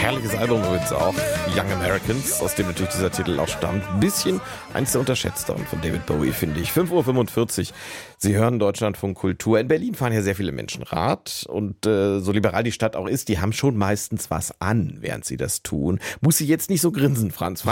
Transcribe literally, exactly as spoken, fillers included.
Herrliches Album übrigens auch, Young Americans, aus dem natürlich dieser Titel auch stammt. Ein bisschen eins der unterschätzteren von David Bowie, finde ich. fünf Uhr fünfundvierzig. Sie hören Deutschlandfunk Kultur. In Berlin fahren ja sehr viele Menschen Rad. Und äh, so liberal die Stadt auch ist, die haben schon meistens was an, während sie das tun. Muss sie jetzt nicht so grinsen, Franz.